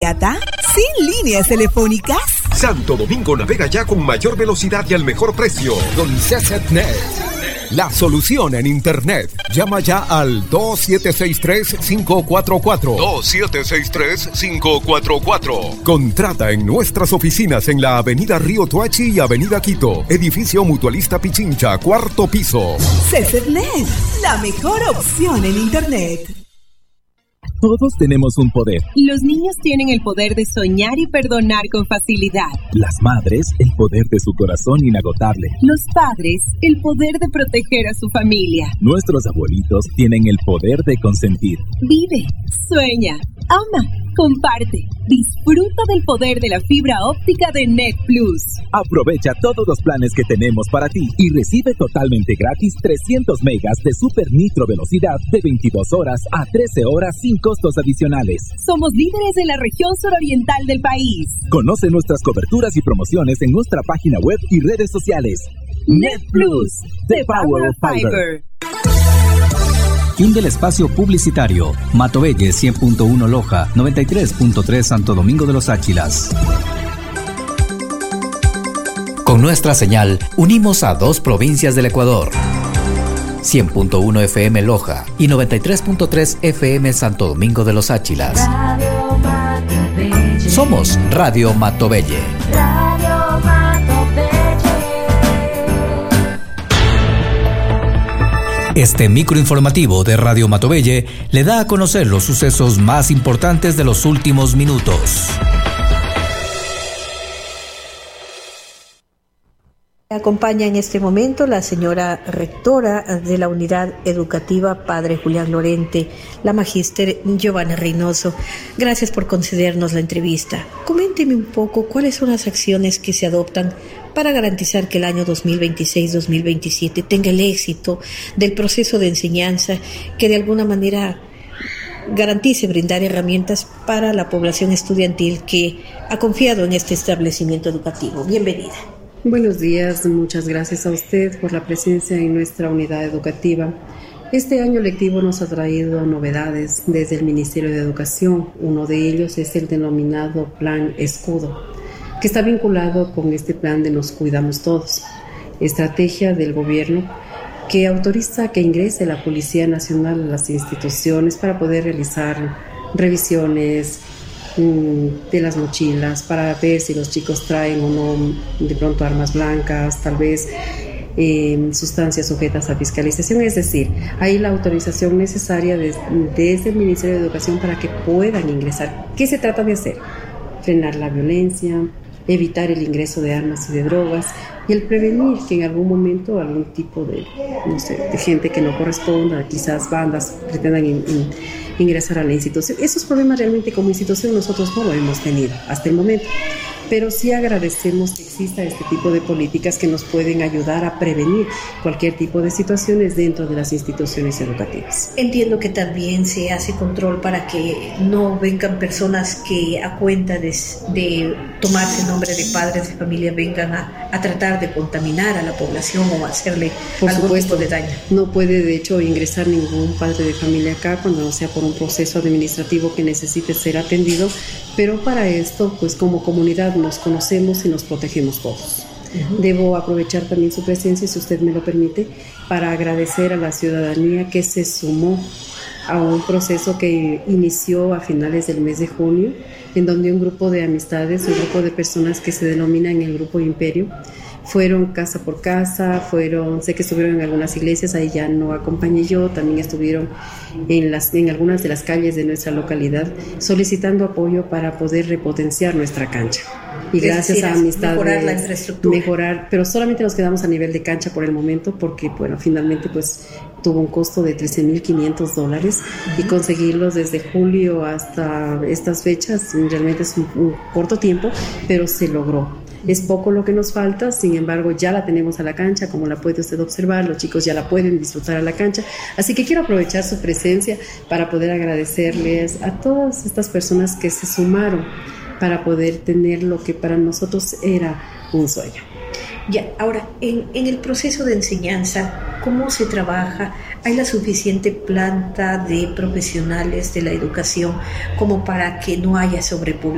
Cata, sin líneas telefónicas. Santo Domingo navega ya con mayor velocidad y al mejor precio. Con CCNet, la solución en Internet. Llama ya al 2763-544. 2763-544. Contrata en nuestras oficinas en la Avenida Río Toachi y Avenida Quito. Edificio Mutualista Pichincha, 4º piso. CCNet, la mejor opción en Internet. Todos tenemos un poder. Los niños tienen el poder de soñar y perdonar con facilidad. Las madres, el poder de su corazón inagotable. Los padres, el poder de proteger a su familia. Nuestros abuelitos tienen el poder de consentir. Vive, sueña, ama, comparte. Disfruta del poder de la fibra óptica de Net Plus. Aprovecha todos los planes que tenemos para ti y recibe totalmente gratis 300 megas de super nitro velocidad de 22 horas a 13 horas sin costos adicionales. Somos líderes en la región suroriental del país. Conoce nuestras coberturas y promociones en nuestra página web y redes sociales. Net Plus, the power of fiber. Fin del espacio publicitario. Matobelle 100.1 Loja, 93.3 Santo Domingo de los Áchilas. Con nuestra señal, unimos a 2 provincias del Ecuador. 100.1 FM Loja y 93.3 FM Santo Domingo de los Áchilas. Somos Radio Matobelle. Este microinformativo de Radio Matobelle le da a conocer los sucesos más importantes de los últimos minutos. Acompaña en este momento la señora rectora de la Unidad Educativa Padre Julián Lorente, la magíster Giovanna Reynoso. Gracias por concedernos la entrevista. Coménteme un poco cuáles son las acciones que se adoptan para garantizar que el año 2026-2027 tenga el éxito del proceso de enseñanza que de alguna manera garantice brindar herramientas para la población estudiantil que ha confiado en este establecimiento educativo. Bienvenida. Buenos días, muchas gracias a usted por la presencia en nuestra unidad educativa. Este año lectivo nos ha traído novedades desde el Ministerio de Educación. Uno de ellos es el denominado Plan Escudo, que está vinculado con este plan de Nos Cuidamos Todos, estrategia del gobierno que autoriza que ingrese la Policía Nacional a las instituciones para poder realizar revisiones de las mochilas, para ver si los chicos traen o no de pronto armas blancas, tal vez sustancias sujetas a fiscalización, es decir, hay la autorización necesaria desde el Ministerio de Educación para que puedan ingresar. ¿Qué se trata de hacer? Frenar la violencia, evitar el ingreso de armas y de drogas y el prevenir que en algún momento algún tipo de gente que no corresponda, quizás bandas, pretendan ingresar a la institución. Esos problemas realmente como institución nosotros no lo hemos tenido hasta el momento, pero sí agradecemos que exista este tipo de políticas que nos pueden ayudar a prevenir cualquier tipo de situaciones dentro de las instituciones educativas. Entiendo que también se hace control para que no vengan personas que a cuenta de tomarse el nombre de padres de familia vengan a tratar de contaminar a la población o hacerle algún tipo de daño. No puede de hecho ingresar ningún padre de familia acá cuando no sea por un proceso administrativo que necesite ser atendido, pero para esto pues como comunidad nos conocemos y nos protegemos todos. Debo aprovechar también su presencia, si usted me lo permite, para agradecer a la ciudadanía que se sumó a un proceso que inició a finales del mes de junio, en donde un grupo de amistades, un grupo de personas que se denominan el Grupo Imperio, fueron casa por casa, sé que estuvieron en algunas iglesias, ahí ya no acompañé yo, también estuvieron en algunas de las calles de nuestra localidad solicitando apoyo para poder repotenciar nuestra cancha. Y gracias a amistades, mejorar la infraestructura. Pero solamente nos quedamos a nivel de cancha por el momento porque, bueno, finalmente pues tuvo un costo de $13,500 y conseguirlos desde julio hasta estas fechas realmente es un corto tiempo, pero se logró. Es poco lo que nos falta, sin embargo ya la tenemos a la cancha, como la puede usted observar, los chicos ya la pueden disfrutar a la cancha, así que quiero aprovechar su presencia para poder agradecerles a todas estas personas que se sumaron para poder tener lo que para nosotros era un sueño. Ya, ahora, en el proceso de enseñanza, ¿cómo se trabaja? ¿Hay la suficiente planta de profesionales de la educación como para que no haya sobrepoblación?